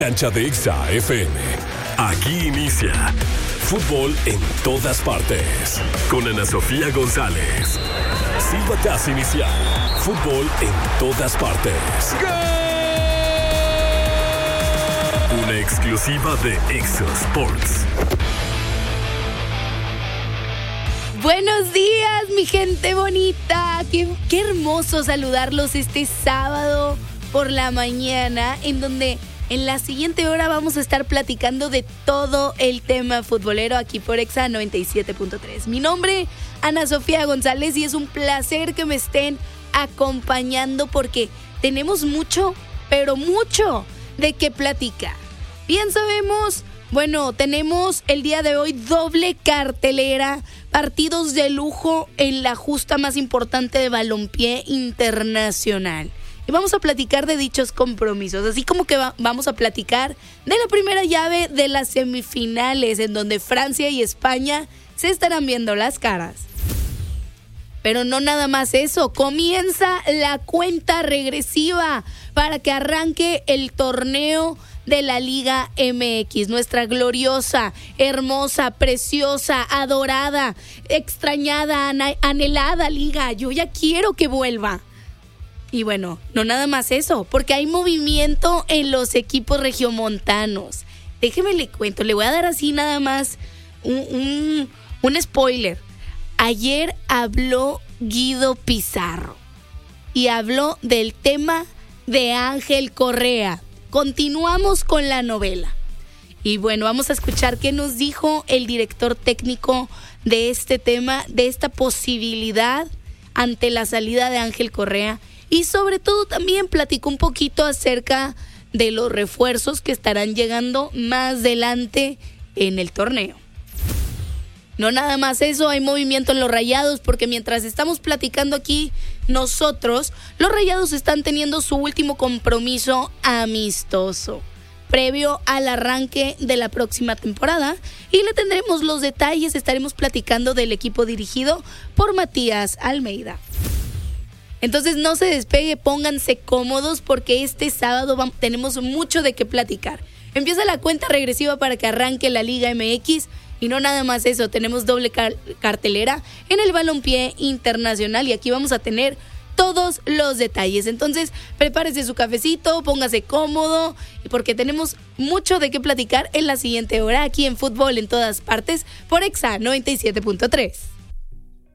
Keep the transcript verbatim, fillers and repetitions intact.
Cancha de Exa F M. Aquí inicia Fútbol en todas partes. Con Ana Sofía González. Silbatazo inicial. Fútbol en todas partes. ¡Gol! Una exclusiva de Exa Sports. Buenos días, mi gente bonita. Qué, qué hermoso saludarlos este sábado por la mañana, en donde en la siguiente hora vamos a estar platicando de todo el tema futbolero aquí por Exa noventa y siete punto tres. Mi nombre, Ana Sofía González, y es un placer que me estén acompañando porque tenemos mucho, pero mucho de qué platicar. Bien sabemos, bueno, tenemos el día de hoy doble cartelera, partidos de lujo en la justa más importante de balompié internacional. Y vamos a platicar de dichos compromisos, así como que va, vamos a platicar de la primera llave de las semifinales, en donde Francia y España se estarán viendo las caras. Pero no nada más eso, comienza la cuenta regresiva para que arranque el torneo de la Liga M X, nuestra gloriosa, hermosa, preciosa, adorada, extrañada, ana- anhelada liga. Yo ya quiero que vuelva. Y bueno, no nada más eso, porque hay movimiento en los equipos regiomontanos. Déjeme le cuento, le voy a dar así nada más un, un, un spoiler. Ayer habló Guido Pizarro y habló del tema de Ángel Correa. Continuamos con la novela. Y bueno, vamos a escuchar qué nos dijo el director técnico de este tema, de esta posibilidad ante la salida de Ángel Correa. Y sobre todo también platicó un poquito acerca de los refuerzos que estarán llegando más adelante en el torneo. No nada más eso, hay movimiento en los Rayados, porque mientras estamos platicando aquí nosotros, los Rayados están teniendo su último compromiso amistoso, previo al arranque de la próxima temporada, y le tendremos los detalles, estaremos platicando del equipo dirigido por Matías Almeida. Entonces no se despegue, pónganse cómodos porque este sábado vamos, tenemos mucho de qué platicar. Empieza la cuenta regresiva para que arranque la Liga M X y no nada más eso, tenemos doble car- cartelera en el balompié internacional y aquí vamos a tener todos los detalles. Entonces prepárese su cafecito, póngase cómodo porque tenemos mucho de qué platicar en la siguiente hora aquí en Fútbol en todas partes por Exa noventa y siete punto tres.